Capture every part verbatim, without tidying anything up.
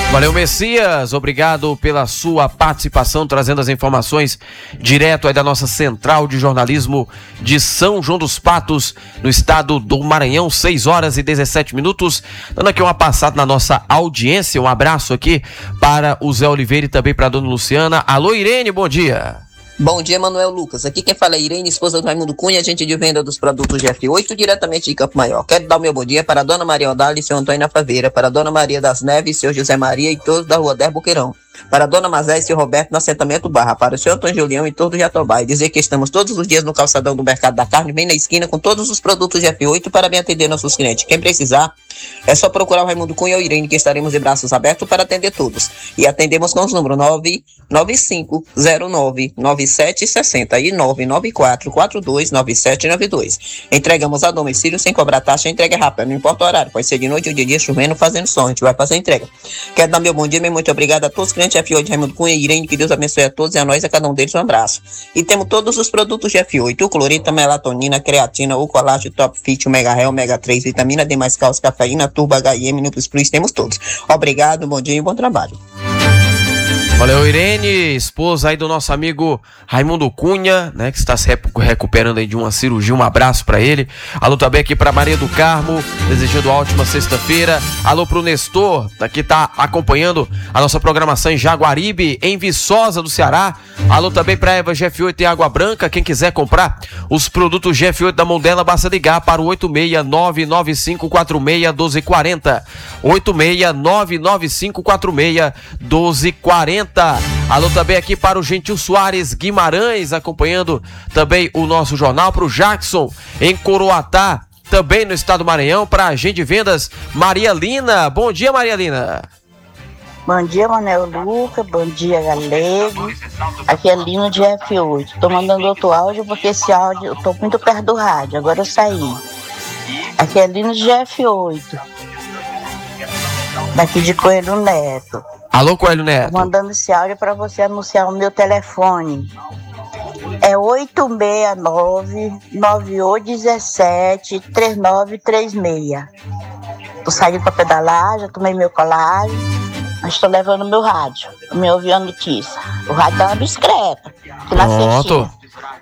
Valeu, Messias, obrigado pela sua participação, trazendo as informações direto aí da nossa central de jornalismo de São João dos Patos, no estado do Maranhão, seis horas e dezessete minutos, dando aqui uma passada na nossa audiência, um abraço aqui para o Zé Oliveira e também para a dona Luciana. Alô, Irene, bom dia. Bom dia, Manuel Lucas. Aqui quem fala é Irene, esposa do Raimundo Cunha, agente de venda dos produtos G F oito, diretamente de Campo Maior. Quero dar o meu bom dia para a dona Maria Odália e seu Antônio na Faveira, para a dona Maria das Neves, seu José Maria e todos da rua Der Boqueirão, para a dona Mazé e seu Roberto no assentamento Barra, para o seu Antônio Julião e todos de Jatobá, e dizer que estamos todos os dias no calçadão do Mercado da Carne, bem na esquina, com todos os produtos G F oito para bem atender nossos clientes. Quem precisar, é só procurar o Raimundo Cunha ou Irene, que estaremos de braços abertos para atender todos. E atendemos com os números nove nove cinco zero nove nove sete seis zero e nove nove quatro quatro dois nove sete nove dois. Entregamos a domicílio sem cobrar taxa, entrega rápida, não importa o horário, pode ser de noite ou de dia, chovendo, fazendo som, a gente vai fazer a entrega. Quero dar meu bom dia, meu muito obrigado a todos os clientes G F oito de Raimundo Cunha e Irene, que Deus abençoe a todos e a nós, a cada um deles um abraço. E temos todos os produtos G F oito, o clorito, a melatonina, a creatina, o colágeno, o top fit, o mega Hell, o omega três, vitamina D mais cálcio, cafeína, turbo, H I M, núcleos plus, temos todos. Obrigado, bom dia e bom trabalho. Valeu, Irene, esposa aí do nosso amigo Raimundo Cunha, né, que está se recuperando aí de uma cirurgia, um abraço para ele. Alô também aqui para Maria do Carmo, desejando uma ótima sexta-feira. Alô pro Nestor, que tá acompanhando a nossa programação em Jaguaribe, em Viçosa do Ceará. Alô também para Eva G F oito em Água Branca, quem quiser comprar os produtos G F oito da mão dela, basta ligar para o oito seis nove nove cinco quatro seis um dois quatro zero, oito seis nove nove cinco quatro seis um dois quatro zero. Alô também aqui para o Gentil Soares Guimarães, acompanhando também o nosso jornal, para o Jackson em Coroatá, também no estado do Maranhão, para a agente de vendas Maria Lina. Bom dia, Maria Lina. Bom dia, Manuel Lucas, bom dia, Galego. Aqui é Lina de F oito. Tô mandando outro áudio porque esse áudio, eu tô muito perto do rádio, agora eu saí. Aqui é Lina de F oito, daqui de Coelho Neto. Alô, Coelho Neto. Tô mandando esse áudio para você anunciar o meu telefone. É oito seis nove nove oito um sete três nove três seis. Tô saindo para pedalar, já tomei meu colágeno, mas estou levando meu rádio, me ouvir a notícia. O rádio tá uma bicicleta. Pronto.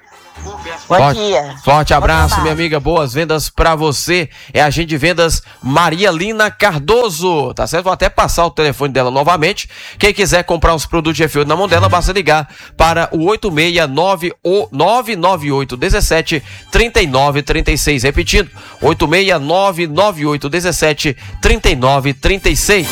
Bom forte, dia. Forte abraço, minha amiga. Boas vendas pra você. É a agente de vendas Maria Lina Cardoso. Tá certo? Vou até passar o telefone dela novamente. Quem quiser comprar os produtos G F oito na mão dela, basta ligar para o oito seis nove nove oito um sete três nove três seis. Repetindo, oito seis nove nove oito um sete três nove três seis.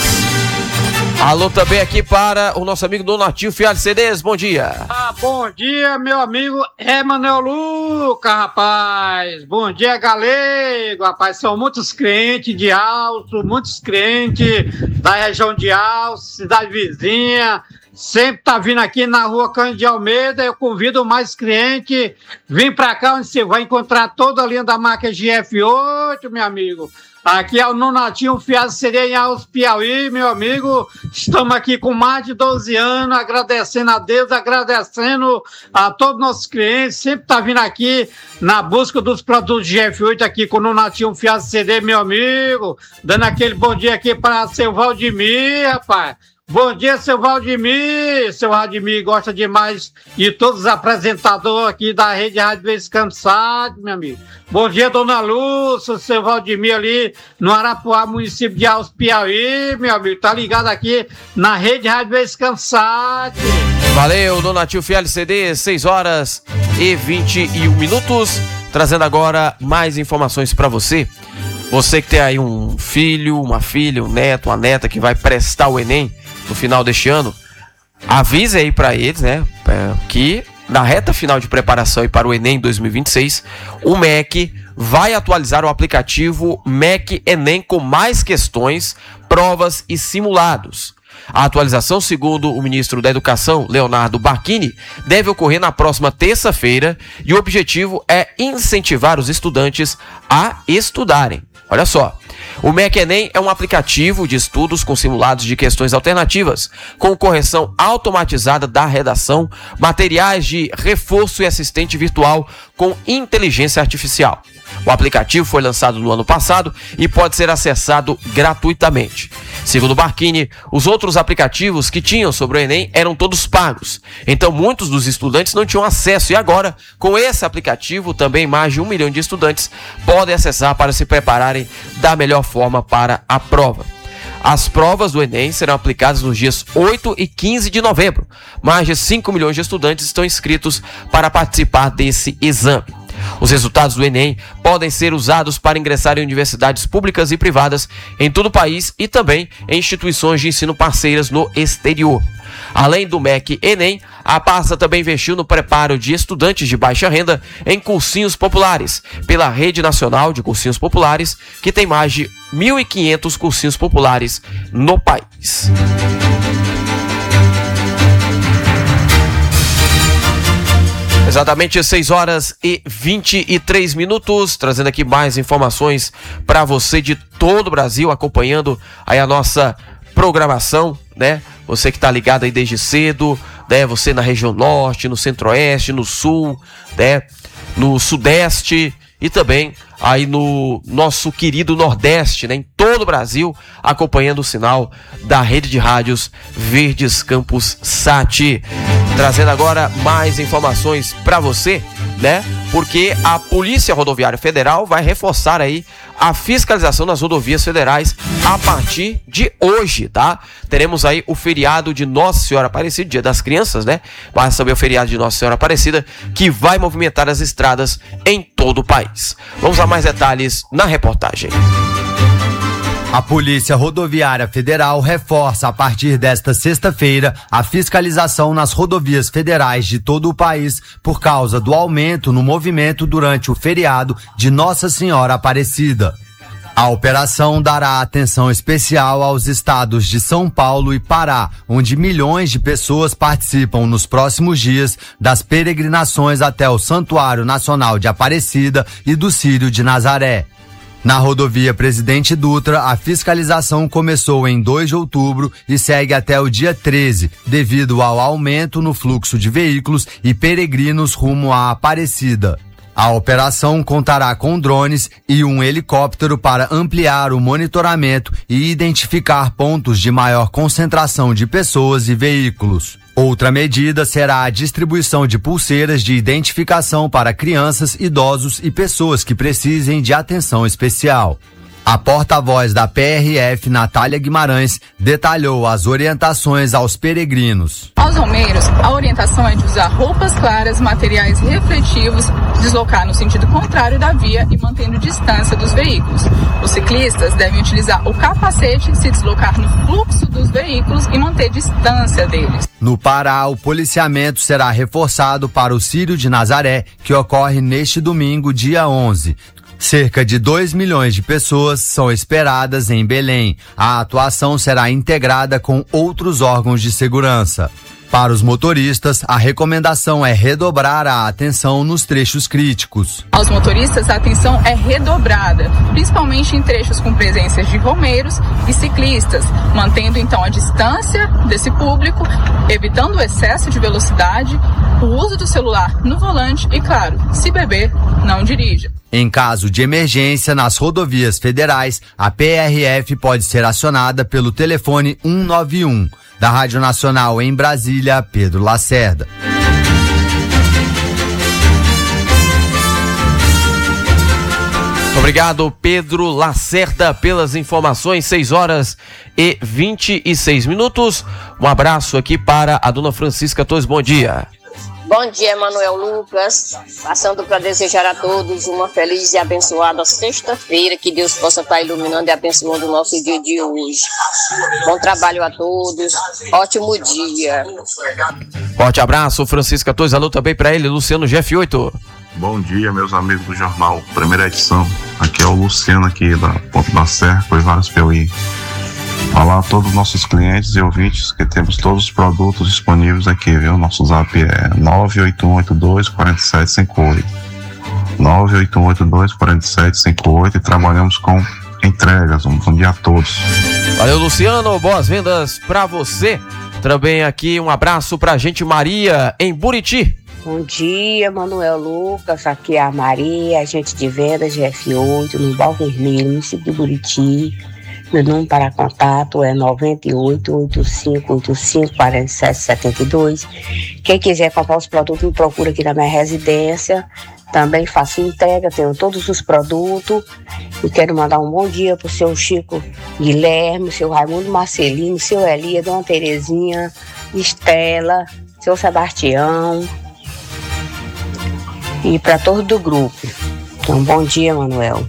Alô também aqui para o nosso amigo Donatio Fialho C Ds, bom dia. Ah, bom dia, meu amigo Emanuel Lucas, rapaz. Bom dia, Galego, rapaz. São muitos clientes de Alto, muitos clientes da região de Alto, cidade vizinha. Sempre tá vindo aqui na rua Cândido de Almeida. Eu convido mais clientes. Vim pra cá onde você vai encontrar toda a linha da marca G F oito, meu amigo. Aqui é o Nonatinho Fiado Sereia em Alto Piauí, meu amigo. Estamos aqui com mais de doze anos, agradecendo a Deus, agradecendo a todos os nossos clientes. Sempre tá vindo aqui na busca dos produtos G F oito aqui com o Nonatinho Fiado Sereia, meu amigo. Dando aquele bom dia aqui para seu Valdemir, rapaz. Bom dia, seu Valdemir. Seu Valdemir gosta demais de todos os apresentadores aqui da Rede Rádio Descansado, meu amigo. Bom dia, dona Lúcia, seu Valdemir ali no Arapuá, município de Alto Piauí, meu amigo. Tá ligado aqui na Rede Rádio Descansado. Valeu, Donatio Fialho C D, seis horas e vinte e um minutos. Trazendo agora mais informações para você. Você que tem aí um filho, uma filha, um neto, uma neta que vai prestar o Enem no final deste ano, avise aí para eles, né, que na reta final de preparação aí para o Enem dois mil e vinte e seis, o M E C vai atualizar o aplicativo M E C Enem com mais questões, provas e simulados. A atualização, segundo o ministro da Educação, Leonardo Barquini, deve ocorrer na próxima terça-feira e o objetivo é incentivar os estudantes a estudarem. Olha só, o M E C Enem é um aplicativo de estudos com simulados de questões alternativas, com correção automatizada da redação, materiais de reforço e assistente virtual com inteligência artificial. O aplicativo foi lançado no ano passado e pode ser acessado gratuitamente. Segundo Barquini, os outros aplicativos que tinham sobre o Enem eram todos pagos. Então muitos dos estudantes não tinham acesso e agora, com esse aplicativo, também mais de um milhão de estudantes podem acessar para se prepararem da melhor forma para a prova. As provas do Enem serão aplicadas nos dias oito e quinze de novembro. Mais de cinco milhões de estudantes estão inscritos para participar desse exame. Os resultados do Enem podem ser usados para ingressar em universidades públicas e privadas em todo o país e também em instituições de ensino parceiras no exterior. Além do M E C Enem, a pasta também investiu no preparo de estudantes de baixa renda em cursinhos populares, pela Rede Nacional de Cursinhos Populares, que tem mais de mil e quinhentos cursinhos populares no país. Exatamente seis horas e vinte e três minutos, trazendo aqui mais informações para você de todo o Brasil, acompanhando aí a nossa programação, né? Você que tá ligado aí desde cedo, né? Você na região norte, no centro-oeste, no sul, né? No sudeste e também aí no nosso querido Nordeste, né? Em todo o Brasil, acompanhando o sinal da rede de rádios Verdes Campos Sat. Trazendo agora mais informações para você, né? Porque a Polícia Rodoviária Federal vai reforçar aí a fiscalização nas rodovias federais a partir de hoje, tá? Teremos aí o feriado de Nossa Senhora Aparecida, Dia das Crianças, né? Mas também o feriado de Nossa Senhora Aparecida, que vai movimentar as estradas em todo o país. Vamos a mais detalhes na reportagem. A Polícia Rodoviária Federal reforça a partir desta sexta-feira a fiscalização nas rodovias federais de todo o país por causa do aumento no movimento durante o feriado de Nossa Senhora Aparecida. A operação dará atenção especial aos estados de São Paulo e Pará, onde milhões de pessoas participam nos próximos dias das peregrinações até o Santuário Nacional de Aparecida e do Círio de Nazaré. Na rodovia Presidente Dutra, a fiscalização começou em dois de outubro e segue até o dia treze, devido ao aumento no fluxo de veículos e peregrinos rumo à Aparecida. A operação contará com drones e um helicóptero para ampliar o monitoramento e identificar pontos de maior concentração de pessoas e veículos. Outra medida será a distribuição de pulseiras de identificação para crianças, idosos e pessoas que precisem de atenção especial. A porta-voz da P R F, Natália Guimarães, detalhou as orientações aos peregrinos. Aos romeiros, a orientação é de usar roupas claras, materiais refletivos, deslocar no sentido contrário da via e mantendo distância dos veículos. Os ciclistas devem utilizar o capacete, se deslocar no fluxo dos veículos e manter distância deles. No Pará, o policiamento será reforçado para o Círio de Nazaré, que ocorre neste domingo, dia onze. Cerca de dois milhões de pessoas são esperadas em Belém. A atuação será integrada com outros órgãos de segurança. Para os motoristas, a recomendação é redobrar a atenção nos trechos críticos. Aos motoristas, a atenção é redobrada, principalmente em trechos com presenças de romeiros e ciclistas, mantendo então a distância desse público, evitando o excesso de velocidade, o uso do celular no volante e, claro, se beber, não dirija. Em caso de emergência nas rodovias federais, a P R F pode ser acionada pelo telefone um nove um. Da Rádio Nacional em Brasília, Pedro Lacerda. Obrigado, Pedro Lacerda, pelas informações. seis horas e vinte e seis minutos. Um abraço aqui para a dona Francisca Torres. Bom dia. Bom dia, Manuel Lucas, passando para desejar a todos uma feliz e abençoada sexta-feira, que Deus possa estar iluminando e abençoando o nosso dia de hoje. Bom trabalho a todos, ótimo dia. Forte abraço, Francisca Torres, alô também para ele, Luciano G F oito. Bom dia, meus amigos do jornal, primeira edição, aqui é o Luciano aqui da Ponto da Serra, Coivaras Piauí. Olá a todos os nossos clientes e ouvintes, que temos todos os produtos disponíveis aqui, viu? Nosso zap é nove oito um oito dois quatro sete cinco oito. nove oito um oito dois quatro sete cinco oito e trabalhamos com entregas. Um bom dia a todos. Valeu, Luciano, boas vendas pra você. Também aqui um abraço pra gente Maria em Buriti. Bom dia, Manuel Lucas, aqui é a Maria, agente de vendas G F oito, no Val Vermelho, município de Buriti. Meu número para contato é nove oito oito cinco oito cinco quatro sete sete dois. Quem quiser comprar os produtos, me procura aqui na minha residência. Também faço entrega, tenho todos os produtos. E quero mandar um bom dia para o seu Chico Guilherme, seu Raimundo Marcelino, seu Elia, Dona Terezinha, Estela, seu Sebastião. E para todos do grupo. Então, bom dia, Manuel.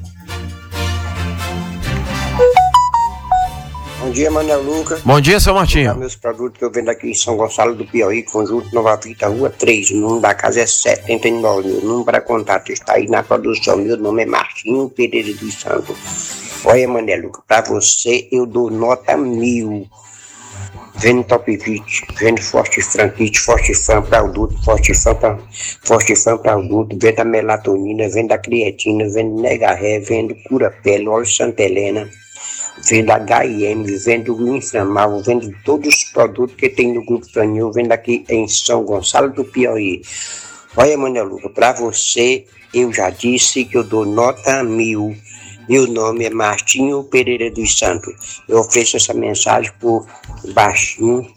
Bom dia, Manuel Lucas. Bom dia, seu Martinho. Meus produtos que eu vendo aqui em São Gonçalo do Piauí, Conjunto Nova Vita, Rua três, o número da casa é setenta e nove. Meu número para contato está aí na produção. Meu nome é Martinho Pereira dos Santos. Olha, Manuel Lucas, para você eu dou nota mil. Vendo Top vinte, vendo Forte Fran Kit, Forte Fran para adulto, Forte Fran para Forte Fran para adulto, vendo a melatonina, vendo a creatina, vendo Nega Ré, vendo Cura Pele, óleo Santa Helena, vendo H I M, vendo o Inflamável, vendo todos os produtos que tem no Grupo Franil, vendo aqui em São Gonçalo do Piauí. Olha, Manuel Lucas, para você eu já disse que eu dou nota mil. Meu nome é Martinho Pereira dos Santos. Eu ofereço essa mensagem por baixinho,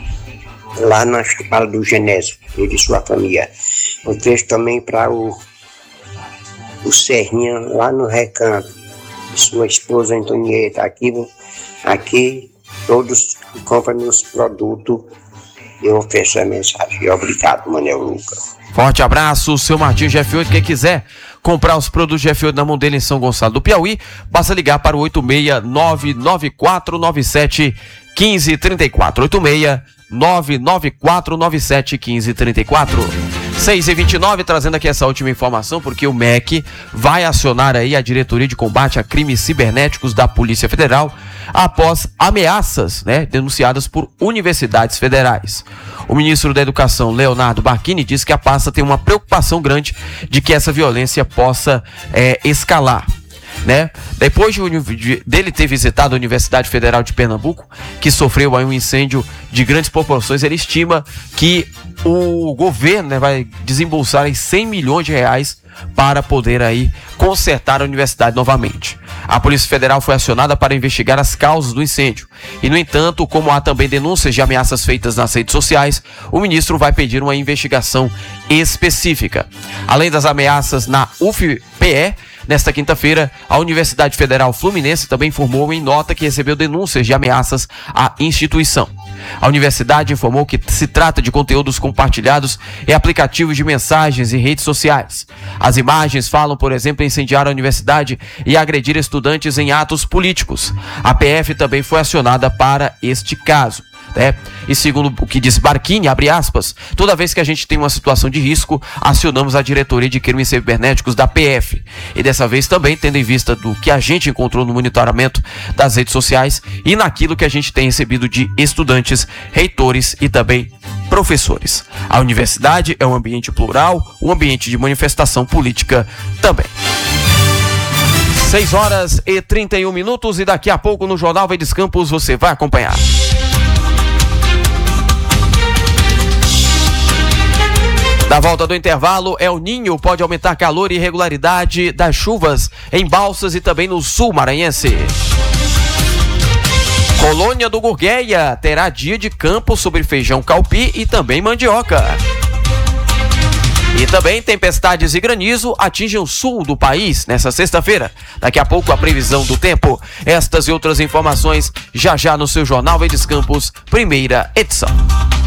lá na Chapada do Genésio, ele e sua família. Eu ofereço também para o, o Serrinha, lá no Recanto, sua esposa Antonieta. Aqui, aqui todos que compram meus produtos, eu ofereço a mensagem. Obrigado, Manuel Lucas. Forte abraço, seu Martinho G F oito. Quem quiser comprar os produtos G F oito na mão dele em São Gonçalo do Piauí, basta ligar para o oito seis nove nove quatro nove sete um cinco três quatro. oito seis nove nove quatro nove sete um cinco três quatro. seis e vinte e nove, trazendo aqui essa última informação, porque o M E C vai acionar aí a Diretoria de Combate a Crimes Cibernéticos da Polícia Federal após ameaças, né, denunciadas por universidades federais. O ministro da Educação, Leonardo Barquini, disse que a pasta tem uma preocupação grande de que essa violência possa é, escalar. Né? Depois de, dele ter visitado a Universidade Federal de Pernambuco, que sofreu aí um incêndio de grandes proporções, ele estima que o governo, né, vai desembolsar aí cem milhões de reais para poder aí consertar a universidade novamente. A Polícia Federal foi acionada para investigar as causas do incêndio. E, no entanto, como há também denúncias de ameaças feitas nas redes sociais, o ministro vai pedir uma investigação específica. Além das ameaças na U F P E, nesta quinta-feira, a Universidade Federal Fluminense também informou em nota que recebeu denúncias de ameaças à instituição. A universidade informou que se trata de conteúdos compartilhados em aplicativos de mensagens e redes sociais. As imagens falam, por exemplo, em incendiar a universidade e agredir estudantes em atos políticos. A P F também foi acionada para este caso. Né? E segundo o que diz Barquini, abre aspas, toda vez que a gente tem uma situação de risco, acionamos a Diretoria de Crimes Cibernéticos da P F. E dessa vez também, tendo em vista do que a gente encontrou no monitoramento das redes sociais e naquilo que a gente tem recebido de estudantes, reitores e também professores. A universidade é um ambiente plural, um ambiente de manifestação política também. seis horas e trinta e um minutos e daqui a pouco no Jornal Verdes Campos você vai acompanhar. Na volta do intervalo, El Ninho pode aumentar calor e irregularidade das chuvas em Balsas e também no sul maranhense. Colônia do Gurgueia terá dia de campo sobre feijão calpi e também mandioca. E também tempestades e granizo atingem o sul do país nessa sexta-feira. Daqui a pouco a previsão do tempo. Estas e outras informações já já no seu Jornal Verdes Campos, primeira edição.